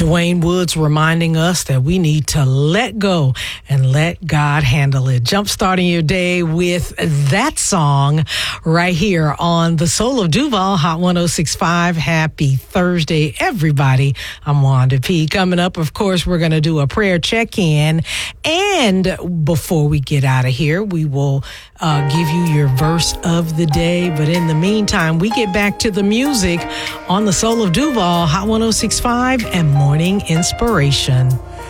Dwayne Woods reminding us that we need to let go and let God handle it. Jumpstarting your day with that song right here on the Soul of Duval, Hot 106.5. Happy Thursday, everybody. I'm Wanda P. Coming up, of course, we're going to do a prayer check-in. And before we get out of here, we will give you your verse of the day. But in the meantime, we get back to the music on the Soul of Duval, Hot 106.5 and Morning Inspiration.